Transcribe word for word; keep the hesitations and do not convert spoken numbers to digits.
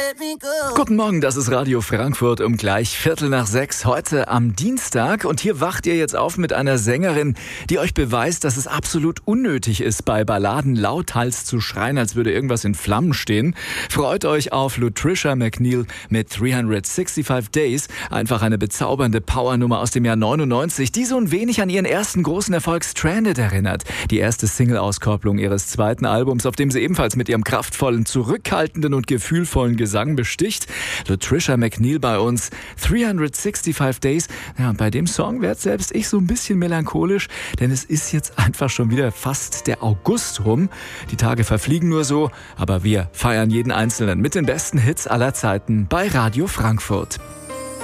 Guten Morgen, das ist Radio Frankfurt um gleich Viertel nach sechs, heute am Dienstag. Und hier wacht ihr jetzt auf mit einer Sängerin, die euch beweist, dass es absolut unnötig ist, bei Balladen lauthals zu schreien, als würde irgendwas in Flammen stehen. Freut euch auf Latricia McNeil mit dreihundertfünfundsechzig Days. Einfach eine bezaubernde Powernummer aus dem Jahr neunundneunzig, die so ein wenig an ihren ersten großen Erfolg Stranded erinnert. Die erste Single-Auskopplung ihres zweiten Albums, auf dem sie ebenfalls mit ihrem kraftvollen, zurückhaltenden und gefühlvollen Gesang besticht. Latricia McNeil bei uns, dreihundertfünfundsechzig Days. Ja, und bei dem Song werd selbst ich so ein bisschen melancholisch, denn es ist jetzt einfach schon wieder fast der August rum. Die Tage verfliegen nur so, aber wir feiern jeden Einzelnen mit den besten Hits aller Zeiten bei Radio Frankfurt.